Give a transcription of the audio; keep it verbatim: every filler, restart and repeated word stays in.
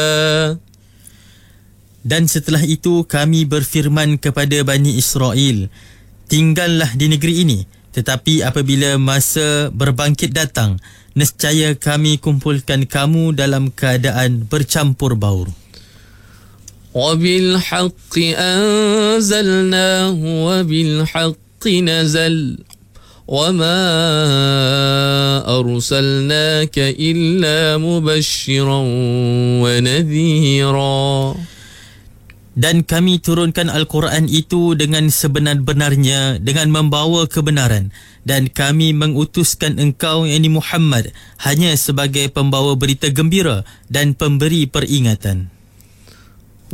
Dan setelah itu kami berfirman kepada Bani Israel, tinggallah di negeri ini, tetapi apabila masa berbangkit datang, nescaya kami kumpulkan kamu dalam keadaan bercampur baur. وَبِالْحَقِّ أَنزَلْنَاهُ وَبِالْحَقِّ نَزَلَ وَمَا أَرْسَلْنَاكَ إِلَّا مُبَشِّرًا وَنَذِيرًا. Dan kami turunkan Al-Quran itu dengan sebenar-benarnya, dengan membawa kebenaran. Dan kami mengutuskan engkau, yakni Muhammad, hanya sebagai pembawa berita gembira dan pemberi peringatan.